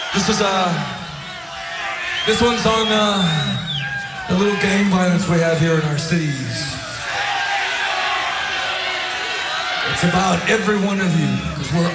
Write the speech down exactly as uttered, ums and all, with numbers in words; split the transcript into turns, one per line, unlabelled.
This is uh, this one's on uh, the little gang violence we have here in our cities. It's about every one of you, because we're